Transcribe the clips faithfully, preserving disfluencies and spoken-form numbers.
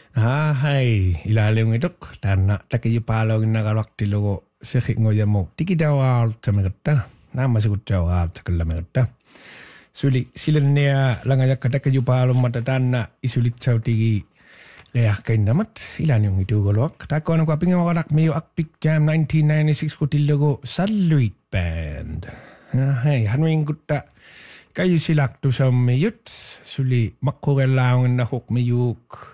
Ah, hai, ilalim ngidok, tanna takiyupalo nagaraktilogo sekhingoyamo tikidawal tamerta, nama sekutawal takalamerta. Suli silania langayak katakayupalo matatanna isulit sautigi reah kaindamat ilalim ngidugolok. Takon ko apinga warak miyo akpik jam nineteen ninety-six kutilogo Saluit Band. Ah, hai, hanwing kutta kayu silak tu sammayut suli makkurelaungan na hok miyuk.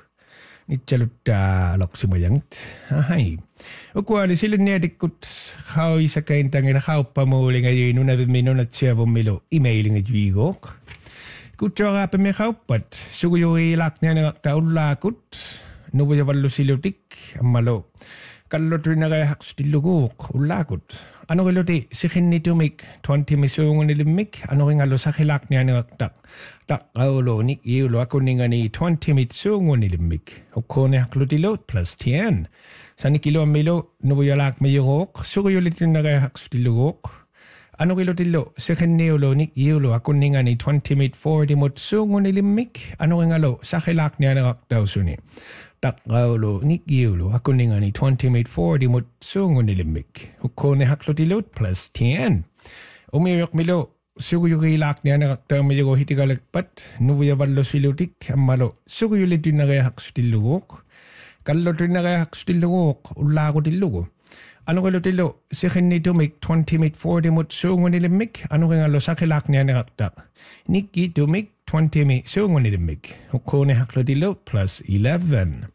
Itchalutta loksimayangit. Ahai. Ukuali sila niya dikut how isa kain tangin how pamuli ngayon nuna bimino na tsiyabong milo emailing at wigok. Kutso nga pa may kaupat. Suguyo ilak niya nga taon lakot. Nubuya walo silutik. Amalo. Kalot rin na kaya haks tilugok. Ulakot. Ano kilo ti sikin ni tumik twenty misungon nilimik. Ano rin alo sa kilak niya nga tak. Tak kaulo ni iulo ako ni nga ni twenty mitsungon nilimik. Oko ni haklo tilot plus ten. Sa ni kilo amilo nubuyalak mayurok. Suguyo litin na kaya haks tilugok. Ano kilo tilo sikin ni ulo ni iulo ako ni nga ni twenty mit forty mitsungon nilimik. Ano rin alo sa kilak niya nga daw suni. Tak kaulo ni iulo ako ni nga ni twenty mit forty mitsungon nilimik. Oko ni haklo tilot plus ten. Umirok milo. Suguyo kilak niya nakakta medyo hitigalagpat. Nubuya balo silutik. Amalo. Suguyo litin na kaya haks tilugok. Kalotin na kaya haks tilugok. Ulako tilugo. Ano kalo tilo? Sikin nito make twenty mit forty mot sungo nilimik. Ano kaya lo sa kilak niya nakakta? Niki to make twenty mit sungo nilimik. Uko ni haklo tilo plus eleven.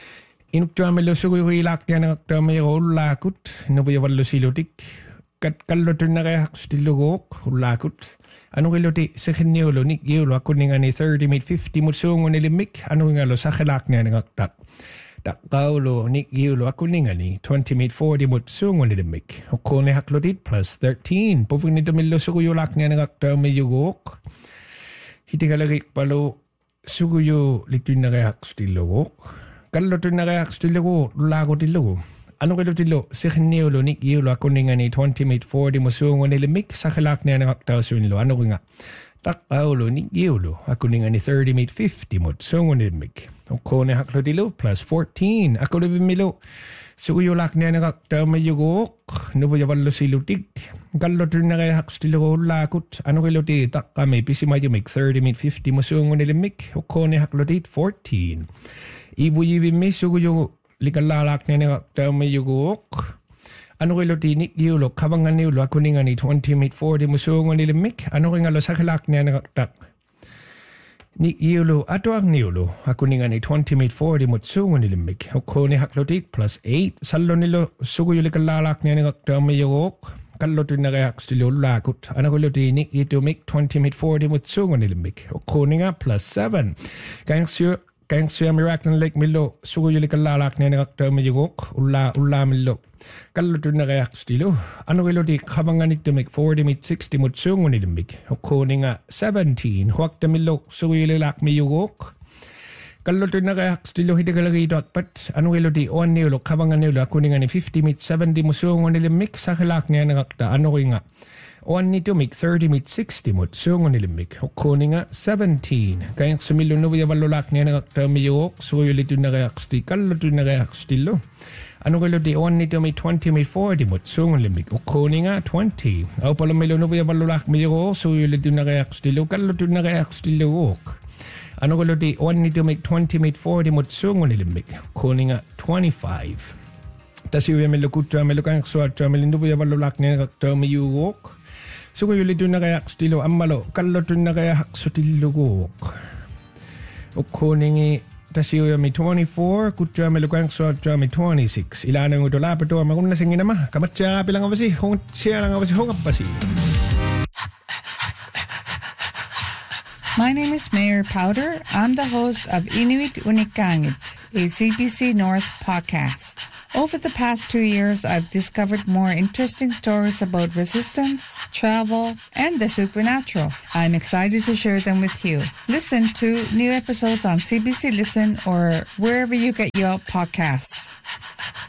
Inukta melo suguyo kilak niya nakakta medyo ulakot. Nubuya balo silutik. Kat kalotin na kaya haks tilugok. Ulakot. Ano kilo ti sikin niyo lo ni iyo lo ako ni nga ni thirty mit fifty mot sungo nilimik. Ano kaya lo sa kilak niya nakakta? Tak kaulo ni giulo ako ni nga ni twenty mit forty mot sungo nilimik. Ako ni haklotit plus thirteen. Pufin nito milo suguyo lak niya nakakta mayugok. Hiti kalagik palo suguyo litin na kaya haks tilugok. Kalotin na kaya haks tilugok. Lago tilugok. Ano kilo tilo? Sikin niyo lo ni giulo ako ni nga ni twenty mit forty mot sungo nilimik. Sa kilak niya nakakta sunilo. Ano ko nga? Tak kaulo ni giulo ako ni nga ni thirty mit fifty mot sungo nilimik. Ako ni haklo tilo plus fourteen. Ako na bimilo. Suguyo lak niya nakakta mayugok. Nubuya walo silutik. Kalot rin na kaya haks tilo lakot. Ano kilo ti tak kami pisimayo make thirty mit fifty masungo nilimik. Ako ni haklo tit fourteen. Ibuyi bimi suguyo likalalak niya nakakta mayugok. Ano kilo ti ni giulo kabangan niulo ako ni nga ni twenty mit forty masungo nilimik. Ano kaya lo sa kilak niya nakakta? Ni iulo ato ang niulo. Ako ni nga ni twenty mit forty mot sungo nilimik. Ako ni haklotit plus eight. Salo nilo suguyo likalalak niya nakakta mayugok. Kalotin na kaya haks tilo lakot. Ano ko loti ni ito make twenty mit forty mot sungo nilimik. Ako ni nga plus seven. Kayang siyo Kayang siya miraklan like milo. Suguyo likalalak niya nakakta mayugok. Ula ula milo. Kalotin na kaya haks tilo. Ano ko loti kabangan ito make forty mit sixty mot sungo nilimik. Ako ni nga seventeen. Huwag ta milo. Suguyo lilak mayugok. Kalotin na kaya haks tilo. Hindi kalagay ito akpat. Ano ko loti one nilo. Kabangan nilo. Ako ni nga ni fifty mit seventy mot sungo nilimik. Sa kilak niya nakakta. Ano ko nga? One nito make thirty mit sixty mot sungo nilimik. Ako ni nga seventeen. Kaya sumilo no biya balolak niya nakakta mayugok. Suguyo lito na kaya haks tilo. Kalotin na kaya haks tilo. Ano kilo di one nito may twenty may forty mot sungo nilimik. Ako ni nga twenty. Ako pala may luno biya balolak mayugok. Suguyo lito na kaya haks tilo. Kalotin na kaya haks tilo. Ano kilo di one nito may twenty may forty mot sungo nilimik. Ako ni nga twenty-five. Tas yung may lukutwa may lukang suwatwa may lindo biya balolak niya nakakta mayugok. Suguyo lito na kaya haks tilo. Amalo. Kalotin na kaya haks tilo. Ako ni nga Tasio may twenty-four, kutya may lukang suwatwa may twenty-six. Ilanang ito lapato, makung nasingin naman. Kamatya kapi lang ang basi, hong siya lang ang basi, hong basi. My name is Mayor Powder. I'm the host of Inuit Unikangit, a C B C North podcast. Over the past two years, I've discovered more interesting stories about resistance, travel, and the supernatural. I'm excited to share them with you. Listen to new episodes on C B C Listen or wherever you get your podcasts.